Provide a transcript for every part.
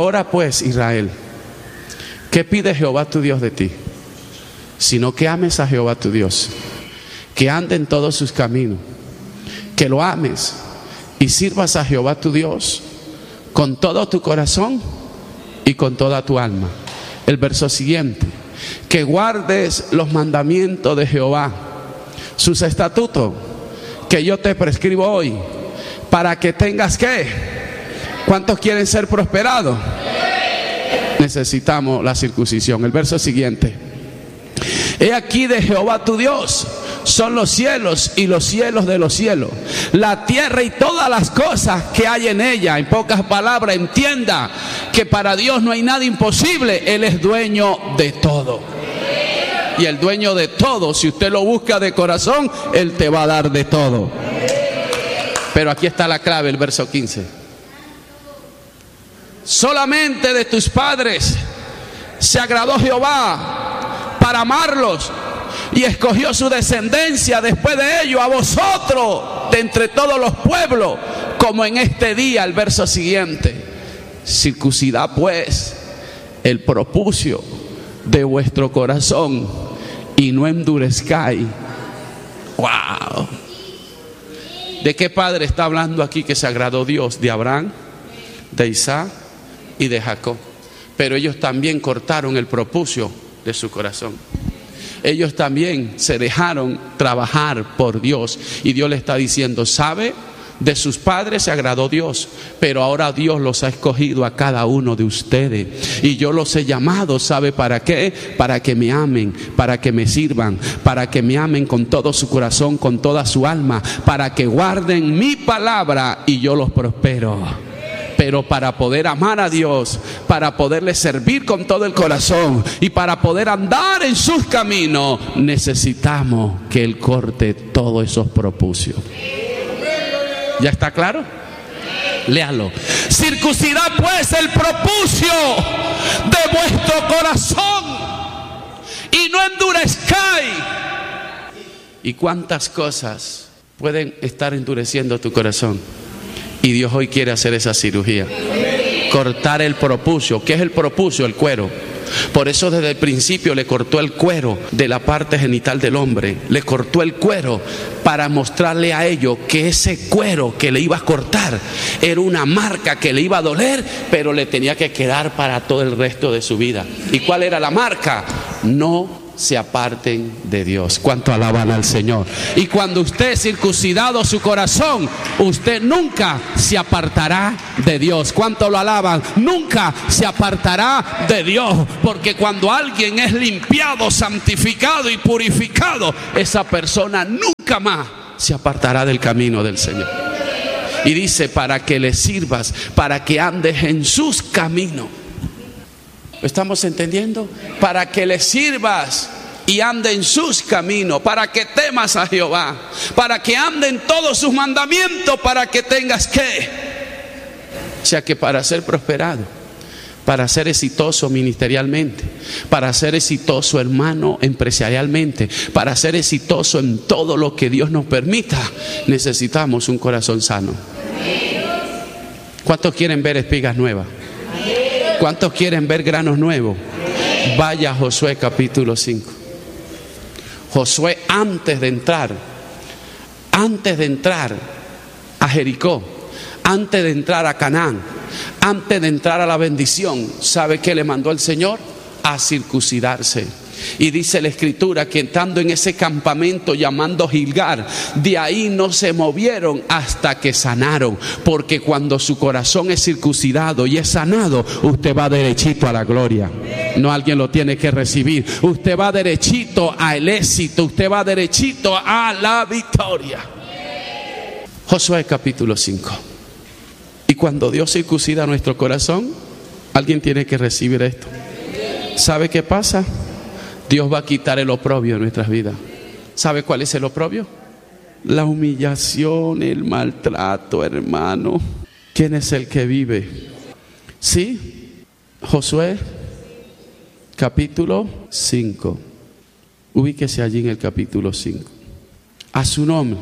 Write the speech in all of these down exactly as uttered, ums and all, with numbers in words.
Ahora pues, Israel, ¿qué pide Jehová tu Dios de ti? Sino que ames a Jehová tu Dios, que ande en todos sus caminos, que lo ames y sirvas a Jehová tu Dios con todo tu corazón y con toda tu alma. El verso siguiente: que guardes los mandamientos de Jehová, sus estatutos que yo te prescribo hoy, para que tengas ¿qué? ¿Cuántos quieren ser prosperados? Necesitamos la circuncisión. El verso siguiente: he aquí de Jehová tu Dios son los cielos y los cielos de los cielos, la tierra y todas las cosas que hay en ella. En pocas palabras, entienda que para Dios no hay nada imposible. Él es dueño de todo. Y el dueño de todo, si usted lo busca de corazón, Él te va a dar de todo. Pero aquí está la clave, el verso quince: solamente de tus padres se agradó Jehová para amarlos, y escogió su descendencia después de ello a vosotros de entre todos los pueblos, como en este día. El verso siguiente: circuncidad pues el prepucio de vuestro corazón y no endurezcáis. Wow. ¿De qué padre está hablando aquí que se agradó Dios? De Abraham, de Isaac y de Jacob. Pero ellos también cortaron el prepucio de su corazón. Ellos también se dejaron trabajar por Dios. Y Dios le está diciendo: ¿sabe? De sus padres se agradó Dios, pero ahora Dios los ha escogido a cada uno de ustedes. Y yo los he llamado, ¿sabe para qué? Para que me amen, para que me sirvan, para que me amen con todo su corazón, con toda su alma, para que guarden mi palabra y yo los prospero. Pero para poder amar a Dios, para poderle servir con todo el corazón y para poder andar en sus caminos, necesitamos que Él corte todos esos prepucios. ¿Ya está claro? Léalo. Circuncidad pues el prepucio de vuestro corazón y no endurezcáis. ¿Y cuántas cosas pueden estar endureciendo tu corazón? Y Dios hoy quiere hacer esa cirugía. Cortar el prepucio. ¿Qué es el prepucio? El cuero. Por eso desde el principio le cortó el cuero de la parte genital del hombre. Le cortó el cuero para mostrarle a ellos que ese cuero que le iba a cortar era una marca que le iba a doler, pero le tenía que quedar para todo el resto de su vida. ¿Y cuál era la marca? No se aparten de Dios. ¿Cuánto alaban al Señor? Y cuando usted es circuncidado su corazón, usted nunca se apartará de Dios. ¿Cuánto lo alaban? Nunca se apartará de Dios, porque cuando alguien es limpiado, santificado y purificado, esa persona nunca más se apartará del camino del Señor. Y dice: para que le sirvas, para que andes en sus caminos. ¿Estamos entendiendo? Para que le sirvas y ande en sus caminos, para que temas a Jehová, para que ande en todos sus mandamientos, para que tengas que, o sea que para ser prosperado, para ser exitoso ministerialmente, para ser exitoso, hermano, empresarialmente, para ser exitoso en todo lo que Dios nos permita, necesitamos un corazón sano. ¿Cuántos quieren ver espigas nuevas? ¿Cuántos quieren ver granos nuevos? Vaya a Josué capítulo cinco. Josué, antes de entrar, antes de entrar a Jericó, antes de entrar a Canaán, antes de entrar a la bendición, ¿sabe qué le mandó el Señor? A circuncidarse. Y dice la escritura que estando en ese campamento llamando Gilgal, de ahí no se movieron hasta que sanaron. Porque cuando su corazón es circuncidado y es sanado, usted va derechito a la gloria. No alguien lo tiene que recibir. Usted va derechito al éxito. Usted va derechito a la victoria. Josué capítulo cinco. Y cuando Dios circuncida nuestro corazón, alguien tiene que recibir esto. ¿Sabe qué pasa? Dios va a quitar el oprobio de nuestras vidas. ¿Sabe cuál es el oprobio? La humillación, el maltrato, hermano. ¿Quién es el que vive? Sí, Josué capítulo cinco. Ubíquese allí en el capítulo cinco. A su nombre.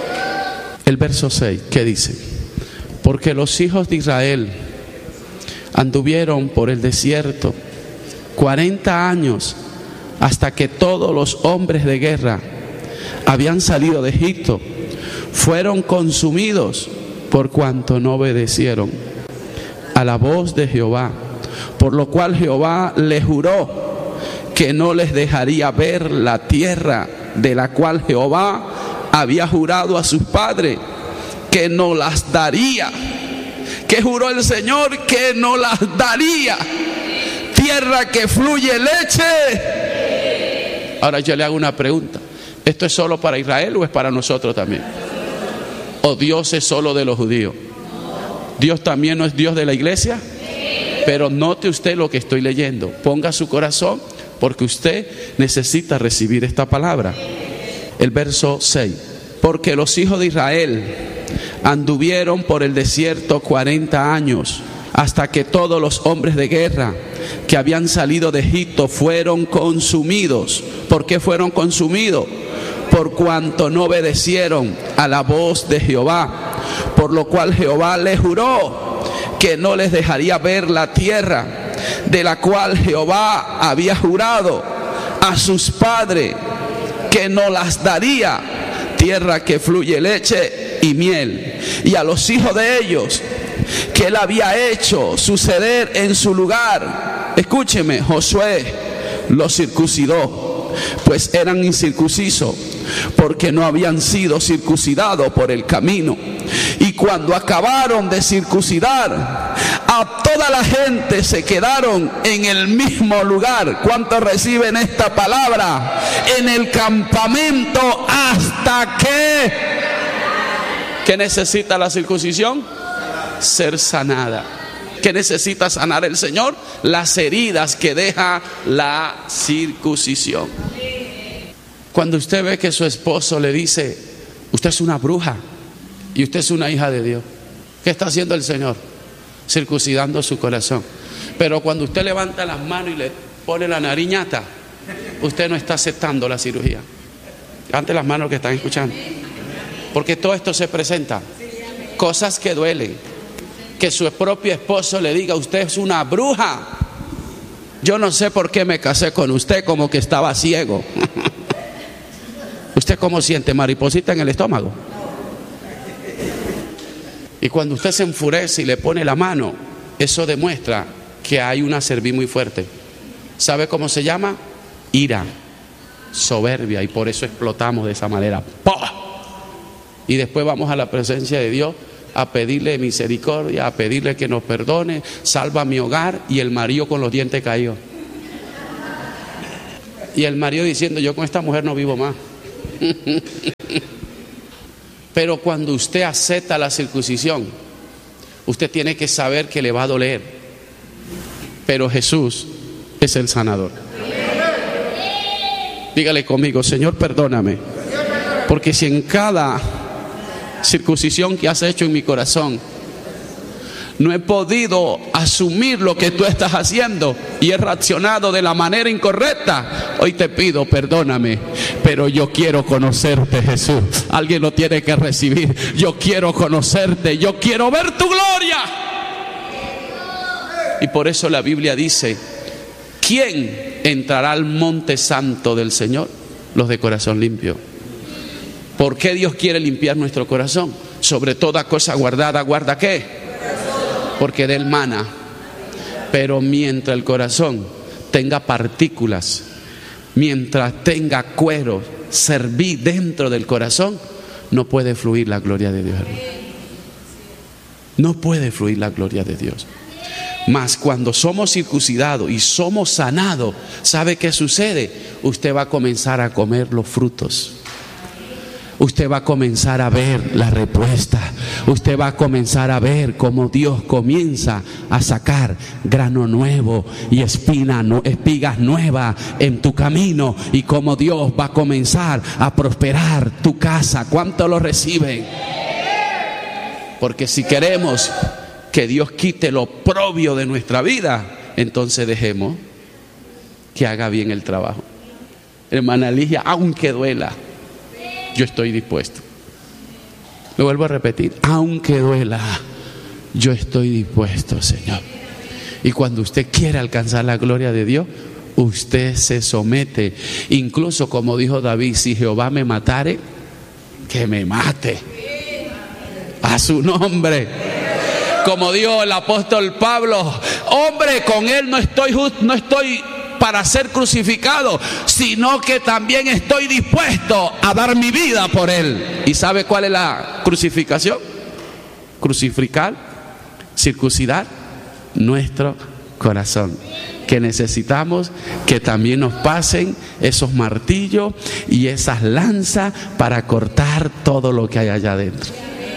El verso seis, ¿qué dice? Porque los hijos de Israel anduvieron por el desierto cuarenta años hasta que todos los hombres de guerra habían salido de Egipto, fueron consumidos por cuanto no obedecieron a la voz de Jehová, por lo cual Jehová les juró que no les dejaría ver la tierra de la cual Jehová había jurado a sus padres que no las daría. Que juró el Señor que no las daría. Tierra que fluye leche. Ahora yo le hago una pregunta. ¿Esto es solo para Israel o es para nosotros también? ¿O Dios es solo de los judíos? ¿Dios también no es Dios de la iglesia? Pero note usted lo que estoy leyendo. Ponga su corazón, porque usted necesita recibir esta palabra. El verso seis. Porque los hijos de Israel anduvieron por el desierto cuarenta años, hasta que todos los hombres de guerra que habían salido de Egipto fueron consumidos. ¿Por qué fueron consumidos? Por cuanto no obedecieron a la voz de Jehová, por lo cual Jehová les juró que no les dejaría ver la tierra de la cual Jehová había jurado a sus padres que no las daría, tierra que fluye leche y miel. Y a los hijos de ellos que él había hecho suceder en su lugar, escúcheme, Josué los circuncidó, pues eran incircuncisos, porque no habían sido circuncidados por el camino. Y cuando acabaron de circuncidar, a toda la gente se quedaron en el mismo lugar. ¿Cuántos reciben esta palabra? En el campamento hasta que... ¿Qué necesita la circuncisión? Ser sanada. ¿Qué necesita sanar el Señor? Las heridas que deja la circuncisión. Cuando usted ve que su esposo le dice: usted es una bruja y usted es una hija de Dios, ¿qué está haciendo el Señor? Circuncidando su corazón. Pero cuando usted levanta las manos y le pone la nariñata, usted no está aceptando la cirugía. Levante las manos que están escuchando. Porque todo esto se presenta. Cosas que duelen. Que su propio esposo le diga: usted es una bruja. Yo no sé por qué me casé con usted, como que estaba ciego. ¿Usted cómo siente? ¿Mariposita en el estómago? Y cuando usted se enfurece y le pone la mano, eso demuestra que hay una cerviz muy fuerte. ¿Sabe cómo se llama? Ira, soberbia, y por eso explotamos de esa manera. ¡Pah! Y después vamos a la presencia de Dios a pedirle misericordia, a pedirle que nos perdone, salva mi hogar, y el marido con los dientes caídos. Y el marido diciendo: yo con esta mujer no vivo más. Pero cuando usted acepta la circuncisión, usted tiene que saber que le va a doler, pero Jesús es el sanador. Dígale conmigo: Señor, perdóname, porque si en cada circuncisión que has hecho en mi corazón no he podido asumir lo que tú estás haciendo y he reaccionado de la manera incorrecta, hoy te pido perdóname, pero yo quiero conocerte, Jesús. Alguien lo tiene que recibir. Yo quiero conocerte, yo quiero ver tu gloria. Y por eso la Biblia dice: ¿quién entrará al monte santo del Señor? Los de corazón limpio. ¿Por qué Dios quiere limpiar nuestro corazón? Sobre toda cosa guardada, ¿guarda qué? Porque de él mana. Pero mientras el corazón tenga partículas, mientras tenga cuero, cerviz dentro del corazón, no puede fluir la gloria de Dios. No puede fluir la gloria de Dios. Mas cuando somos circuncidados y somos sanados, ¿sabe qué sucede? Usted va a comenzar a comer los frutos. Usted va a comenzar a ver la respuesta. Usted va a comenzar a ver cómo Dios comienza a sacar grano nuevo y espina, no, espigas nuevas en tu camino, y cómo Dios va a comenzar a prosperar tu casa. ¿Cuánto lo reciben? Porque si queremos que Dios quite lo oprobio de nuestra vida, entonces dejemos que haga bien el trabajo. Hermana Ligia, aunque duela, yo estoy dispuesto. Lo vuelvo a repetir: aunque duela, yo estoy dispuesto, Señor. Y cuando usted quiere alcanzar la gloria de Dios, usted se somete. Incluso como dijo David, si Jehová me matare, que me mate. A su nombre. Como dijo el apóstol Pablo, hombre, con él no estoy just, no estoy para ser crucificado, sino que también estoy dispuesto a dar mi vida por él. ¿Y sabe cuál es la crucificación? Crucificar, circuncidar nuestro corazón. Que necesitamos que también nos pasen esos martillos y esas lanzas para cortar todo lo que hay allá adentro.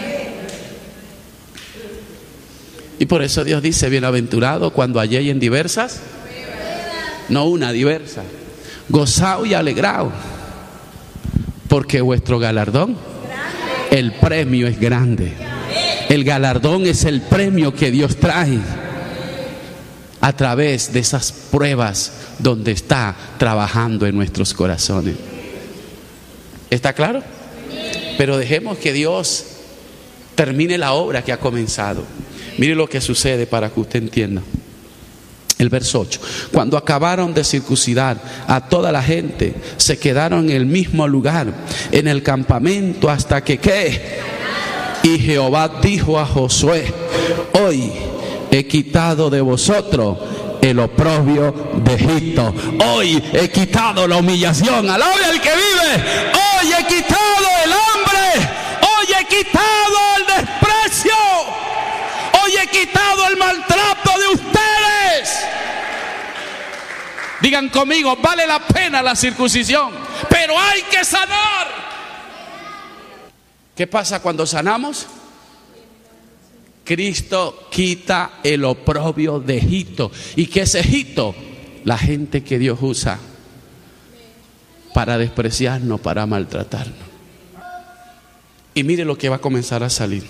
Y por eso Dios dice, bienaventurado cuando halléis en diversas, no una, diversa, gozaos y alegraos, porque vuestro galardón, el premio es grande. El galardón es el premio que Dios trae a través de esas pruebas donde está trabajando en nuestros corazones. ¿Está claro? Pero dejemos que Dios termine la obra que ha comenzado. Mire lo que sucede para que usted entienda. El verso ocho. Cuando acabaron de circuncidar a toda la gente, se quedaron en el mismo lugar, en el campamento, hasta que ¿qué? Y Jehová dijo a Josué, hoy he quitado de vosotros el oprobio de Egipto. Hoy he quitado la humillación. Alabe al que vive. Hoy he quitado el hambre. Hoy he quitado el desprecio. Hoy he quitado el maltrato de ustedes. Digan conmigo, vale la pena la circuncisión, pero hay que sanar. ¿Qué pasa cuando sanamos? Cristo quita el oprobio de Egipto. ¿Y qué es Egipto? La gente que Dios usa para despreciarnos, para maltratarnos. Y mire lo que va a comenzar a salir.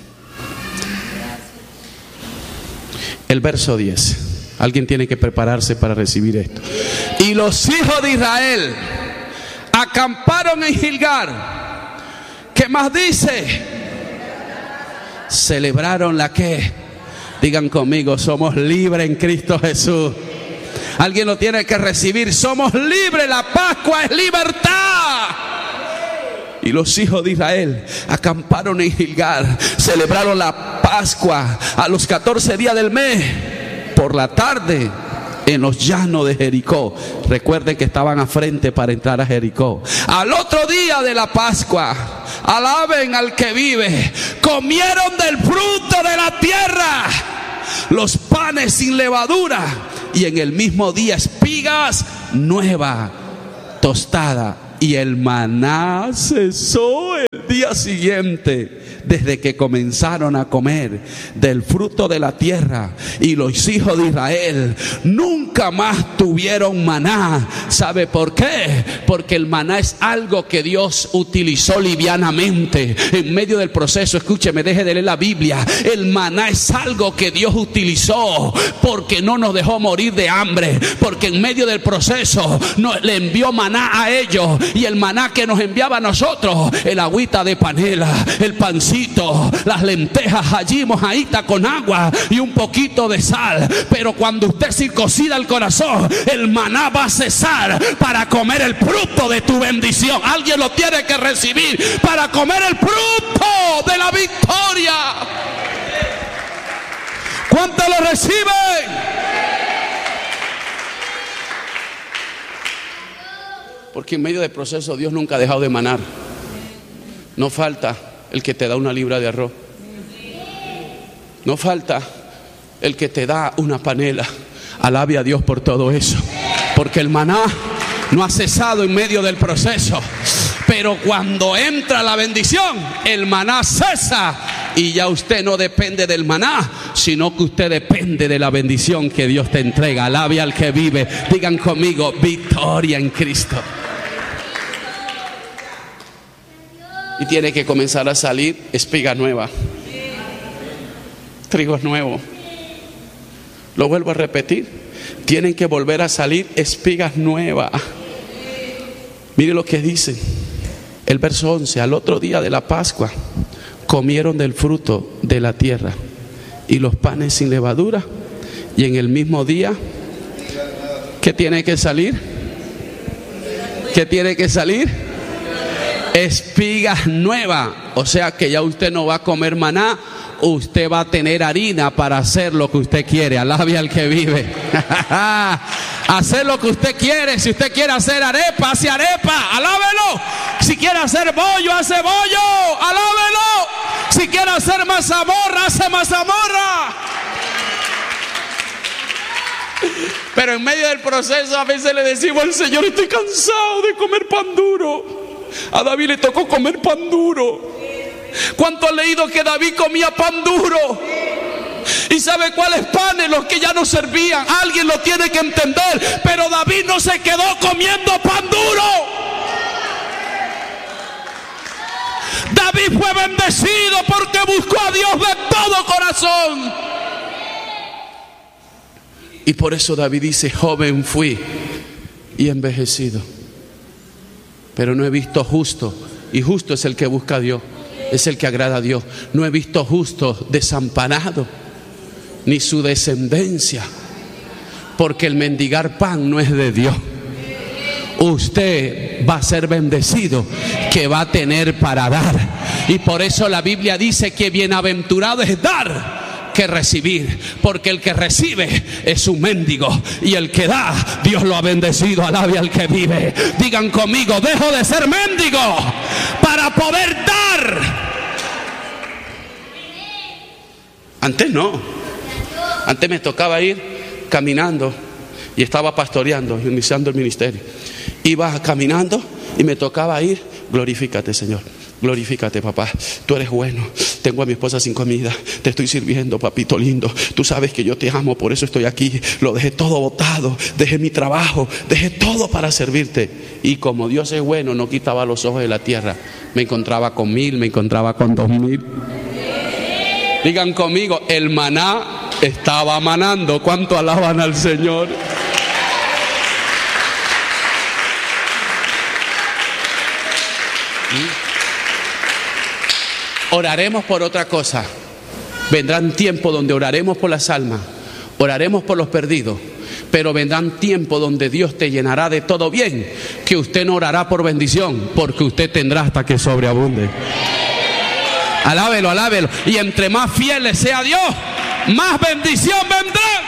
El verso diez. Alguien tiene que prepararse para recibir esto. Y los hijos de Israel acamparon en Gilgal. ¿Qué más dice? Celebraron la que, digan conmigo, somos libres en Cristo Jesús. Alguien lo tiene que recibir. Somos libres, la Pascua es libertad. Y los hijos de Israel acamparon en Gilgal, celebraron la Pascua a los catorce días del mes, por la tarde, en los llanos de Jericó. Recuerden que estaban a frente para entrar a Jericó. Al otro día de la Pascua, alaben al que vive, comieron del fruto de la tierra, los panes sin levadura, y en el mismo día espigas nuevas, tostadas, y el maná cesó el día siguiente. Desde que comenzaron a comer del fruto de la tierra, y los hijos de Israel nunca más tuvieron maná. ¿Sabe por qué? Porque el maná es algo que Dios utilizó livianamente en medio del proceso. Escúcheme, deje de leer la Biblia. El maná es algo que Dios utilizó porque no nos dejó morir de hambre, porque en medio del proceso nos, le envió maná a ellos, y el maná que nos enviaba a nosotros, el agüita de panela, el pancito, las lentejas allí mojaditas con agua y un poquito de sal. Pero cuando usted circuncida el corazón, el maná va a cesar para comer el fruto de tu bendición. Alguien lo tiene que recibir para comer el fruto de la victoria. ¿Cuántos lo reciben? Porque en medio del proceso Dios nunca ha dejado de manar. No falta el que te da una libra de arroz. No falta el que te da una panela. Alabe a Dios por todo eso, porque el maná no ha cesado en medio del proceso. Pero cuando entra la bendición, el maná cesa, y ya usted no depende del maná, sino que usted depende de la bendición que Dios te entrega. Alabe al que vive. Digan conmigo, victoria en Cristo. Y tiene que comenzar a salir espiga nueva, trigo nuevo. Lo vuelvo a repetir, tienen que volver a salir espigas nuevas. Mire lo que dice el verso once. Al otro día de la Pascua comieron del fruto de la tierra y los panes sin levadura, Y en el mismo día, ¿qué tiene que salir? ¿Qué tiene que salir? Espigas nuevas. O sea que ya usted no va a comer maná, usted va a tener harina para hacer lo que usted quiere. Alabe al que vive. Hacer lo que usted quiere. Si usted quiere hacer arepa, hace arepa. Alábelo. Si quiere hacer bollo, hace bollo. Alábelo. Si quiere hacer mazamorra, hace mazamorra. Pero en medio del proceso a veces le decimos al Señor: estoy cansado de comer pan duro. A David le tocó comer pan duro. ¿Cuánto han leído que David comía pan duro? ¿Y sabe cuáles panes? Los que ya no servían. Alguien lo tiene que entender. Pero David no se quedó comiendo pan duro. David fue bendecido porque buscó a Dios de todo corazón. Y por eso David dice: joven fui y envejecido, pero no he visto justo. Y justo es el que busca a Dios, es el que agrada a Dios. No he visto justo desamparado, ni su descendencia, porque el mendigar pan no es de Dios. Usted va a ser bendecido, que va a tener para dar. Y por eso la Biblia dice que bienaventurado es dar que recibir, porque el que recibe es un mendigo, y el que da, Dios lo ha bendecido. Alabe al que vive. Digan conmigo: dejo de ser mendigo para poder dar. Antes no. Antes me tocaba ir caminando y estaba pastoreando, iniciando el ministerio. Iba caminando y me tocaba ir: glorifícate, Señor. Glorifícate, papá, tú eres bueno. Tengo a mi esposa sin comida, te estoy sirviendo, papito lindo. Tú sabes que yo te amo, por eso estoy aquí. Lo dejé todo botado, dejé mi trabajo, dejé todo para servirte. Y como Dios es bueno, no quitaba los ojos de la tierra. Me encontraba con mil, me encontraba con dos mil. Digan conmigo: el maná estaba manando. ¿Cuánto alaban al Señor? Oraremos por otra cosa. Vendrán tiempos donde oraremos por las almas, oraremos por los perdidos, pero vendrán tiempos donde Dios te llenará de todo bien, que usted no orará por bendición, porque usted tendrá hasta que sobreabunde. Alábelo, alábelo. Y entre más fieles sea Dios, más bendición vendrá.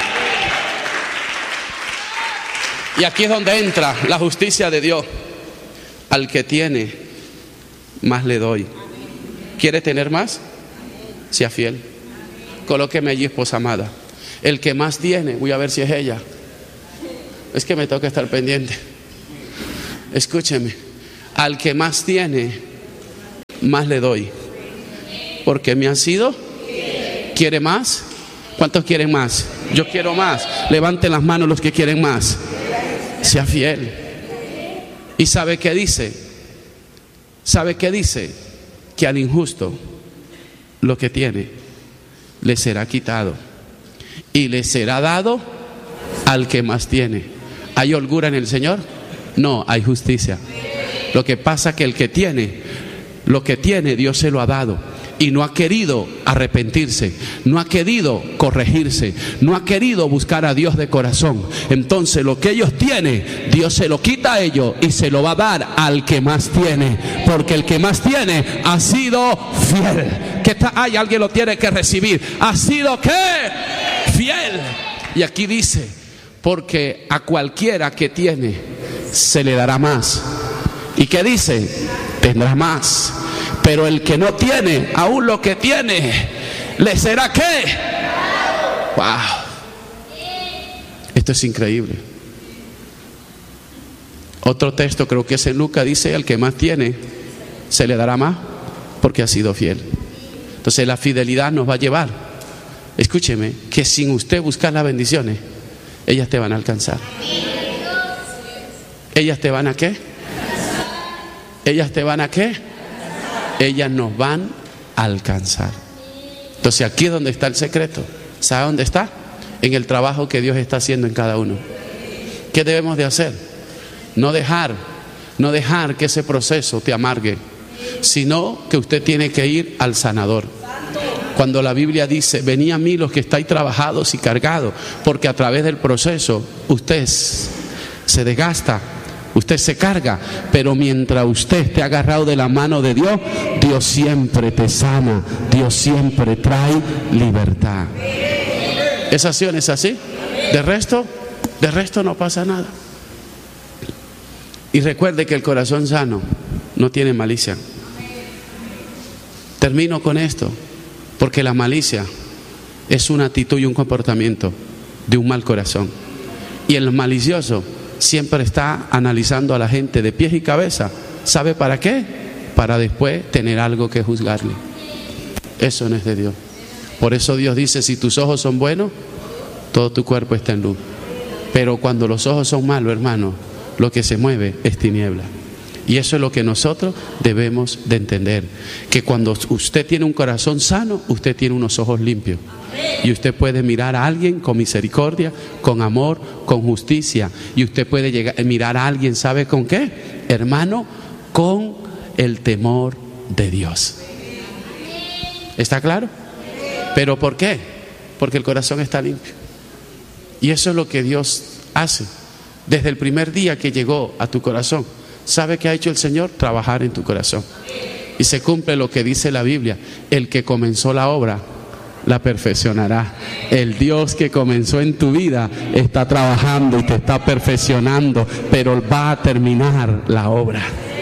Y aquí es donde entra la justicia de Dios. Al que tiene, más le doy. ¿Quiere tener más? Sea fiel. Colóqueme allí, esposa amada. El que más tiene, voy a ver si es ella. Es que me toca estar pendiente. Escúcheme. Al que más tiene, más le doy. Porque me ha sido. ¿Quiere más? ¿Cuántos quieren más? Yo quiero más. Levanten las manos los que quieren más. Sea fiel. ¿Y sabe qué dice? ¿Sabe qué dice? Que al injusto lo que tiene le será quitado y le será dado al que más tiene. ¿Hay holgura en el Señor? No, hay justicia. Lo que pasa es que el que tiene, lo que tiene Dios se lo ha dado. Y no ha querido arrepentirse, no ha querido corregirse, no ha querido buscar a Dios de corazón. Entonces lo que ellos tienen, Dios se lo quita a ellos y se lo va a dar al que más tiene. Porque el que más tiene ha sido fiel. ¿Qué está? Ay, alguien lo tiene que recibir. ¿Ha sido qué? Fiel. Y aquí dice: porque a cualquiera que tiene se le dará más. ¿Y qué dice? Tendrá más. Pero el que no tiene, aún lo que tiene, ¿le será qué? ¡Wow! Esto es increíble. Otro texto, creo que es en Lucas, dice: el que más tiene, se le dará más, porque ha sido fiel. Entonces la fidelidad nos va a llevar, escúcheme, que sin usted buscar las bendiciones, ellas te van a alcanzar. ¿Ellas te van a qué? ¿Ellas te van a qué? Ellas nos van a alcanzar. Entonces aquí es donde está el secreto. ¿Sabe dónde está? En el trabajo que Dios está haciendo en cada uno. ¿Qué debemos de hacer? No dejar, no dejar que ese proceso te amargue, sino que usted tiene que ir al sanador. Cuando la Biblia dice, venid a mí los que estáis trabajados y cargados, porque a través del proceso usted se desgasta, usted se carga, pero mientras usted esté agarrado de la mano de Dios, Dios siempre te sana, Dios siempre trae libertad. ¿Es así o no es así? De resto, de resto no pasa nada. Y recuerde que el corazón sano no tiene malicia. Termino con esto, porque la malicia es una actitud y un comportamiento de un mal corazón. Y el malicioso siempre está analizando a la gente de pies y cabeza. ¿Sabe para qué? Para después tener algo que juzgarle. Eso no es de Dios. Por eso Dios dice, si tus ojos son buenos, todo tu cuerpo está en luz. Pero cuando los ojos son malos, hermano, lo que se mueve es tiniebla. Y eso es lo que nosotros debemos de entender, que cuando usted tiene un corazón sano, usted tiene unos ojos limpios. Y usted puede mirar a alguien con misericordia, con amor, con justicia. Y usted puede llegar, mirar a alguien, ¿sabe con qué? Hermano, con el temor de Dios. ¿Está claro? ¿Pero por qué? Porque el corazón está limpio. Y eso es lo que Dios hace. Desde el primer día que llegó a tu corazón, ¿sabe qué ha hecho el Señor? Trabajar en tu corazón. Y se cumple lo que dice la Biblia: el que comenzó la obra, la perfeccionará. El Dios que comenzó en tu vida está trabajando y te está perfeccionando, pero va a terminar la obra.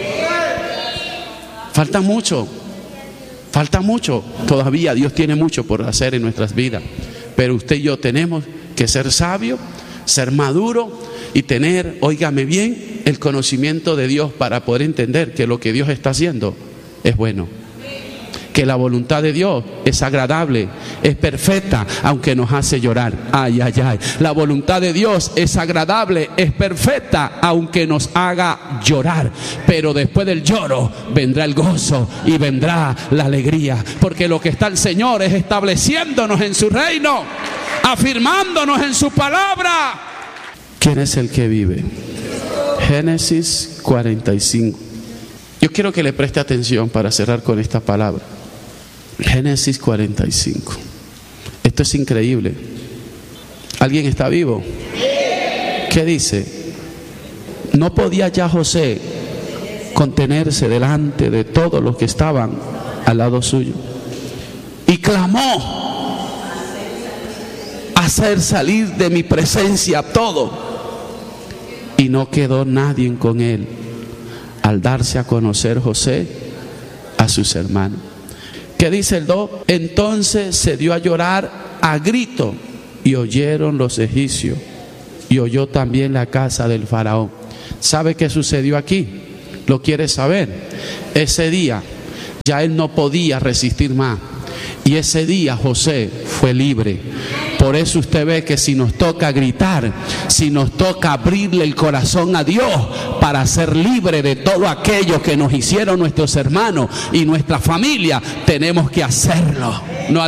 Falta mucho, falta mucho. Todavía Dios tiene mucho por hacer en nuestras vidas. Pero usted y yo tenemos que ser sabios, ser maduros y tener, óigame bien, el conocimiento de Dios para poder entender que lo que Dios está haciendo es bueno. Que la voluntad de Dios es agradable, es perfecta, aunque nos hace llorar. Ay, ay, ay. La voluntad de Dios es agradable, es perfecta, aunque nos haga llorar. Pero después del lloro vendrá el gozo y vendrá la alegría. Porque lo que está el Señor es estableciéndonos en su reino, afirmándonos en su palabra. ¿Quién es el que vive? Génesis cuarenta y cinco. Yo quiero que le preste atención para cerrar con esta palabra. Génesis cuarenta y cinco. Esto es increíble. ¿Alguien está vivo? ¿Qué dice? No podía ya José contenerse delante de todos los que estaban al lado suyo, y clamó: hacer salir de mi presencia todo. Y no quedó nadie con él al darse a conocer José a sus hermanos. ¿Qué dice el dos? Entonces se dio a llorar a grito, y oyeron los egipcios, y oyó también la casa del faraón. ¿Sabe qué sucedió aquí? ¿Lo quiere saber? Ese día ya él no podía resistir más, y ese día José fue libre. Por eso usted ve que si nos toca gritar, si nos toca abrirle el corazón a Dios para ser libre de todo aquello que nos hicieron nuestros hermanos y nuestra familia, tenemos que hacerlo. No